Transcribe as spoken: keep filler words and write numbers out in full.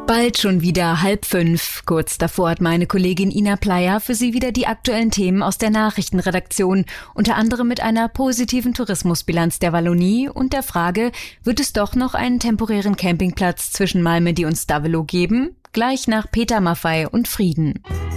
Bald schon wieder halb fünf. Kurz davor hat meine Kollegin Ina Pleyer für Sie wieder die aktuellen Themen aus der Nachrichtenredaktion, unter anderem mit einer positiven Tourismusbilanz der Wallonie und der Frage, wird es doch noch einen temporären Campingplatz zwischen Malmedy und Stavelot geben? Gleich nach Peter Maffay und Frieden.